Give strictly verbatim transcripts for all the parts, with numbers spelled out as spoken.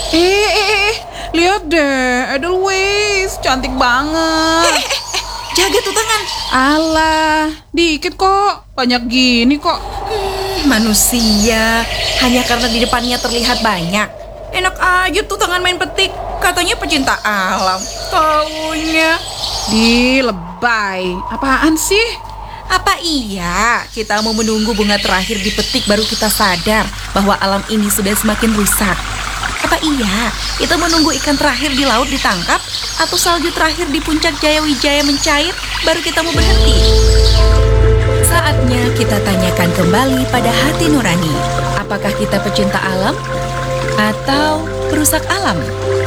Eh, eh, eh, lihat deh, Edelweiss, cantik banget. Eh, eh, eh, jaga tuh tangan. Alah, dikit kok, banyak gini kok. Hmm, manusia, hanya karena di depannya terlihat banyak. Enak aja tuh tangan main petik. Katanya pecinta alam. Taunya. Di lebay, apaan sih? Apa iya kita mau menunggu bunga terakhir dipetik baru kita sadar bahwa alam ini sudah semakin rusak? Apa iya kita menunggu ikan terakhir di laut ditangkap atau salju terakhir di puncak Jaya Wijaya mencair baru kita mau berhenti? Saatnya kita tanyakan kembali pada hati nurani. Apakah kita pecinta alam atau perusak alam?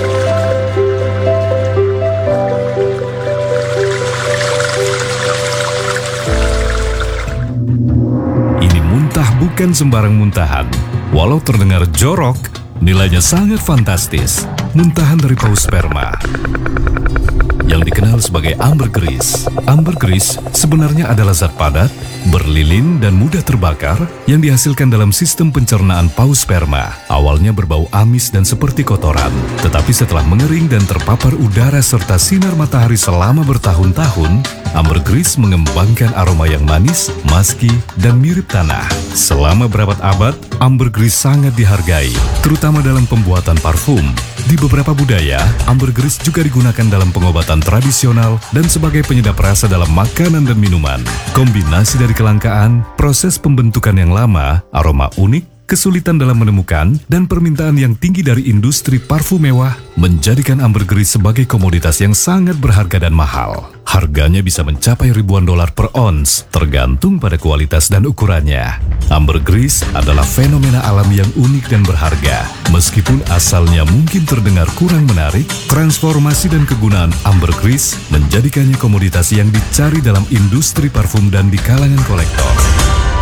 Bukan sembarang muntahan. Walau terdengar jorok, nilainya sangat fantastis. Muntahan dari paus sperma yang dikenal sebagai ambergris. Ambergris sebenarnya adalah zat padat, berlilin dan mudah terbakar yang dihasilkan dalam sistem pencernaan paus sperma. Awalnya berbau amis dan seperti kotoran, tetapi setelah mengering dan terpapar udara serta sinar matahari selama bertahun-tahun, ambergris mengembangkan aroma yang manis, musky, dan mirip tanah. Selama berabad-abad, ambergris sangat dihargai, terutama dalam pembuatan parfum. Di beberapa budaya, ambergris juga digunakan dalam pengobatan tradisional dan sebagai penyedap rasa dalam makanan dan minuman. Kombinasi dari kelangkaan, proses pembentukan yang lama, aroma unik, kesulitan dalam menemukan, dan permintaan yang tinggi dari industri parfum mewah menjadikan ambergris sebagai komoditas yang sangat berharga dan mahal. Harganya bisa mencapai ribuan dolar per ons, tergantung pada kualitas dan ukurannya. Ambergris adalah fenomena alam yang unik dan berharga. Meskipun asalnya mungkin terdengar kurang menarik, transformasi dan kegunaan ambergris menjadikannya komoditas yang dicari dalam industri parfum dan di kalangan kolektor.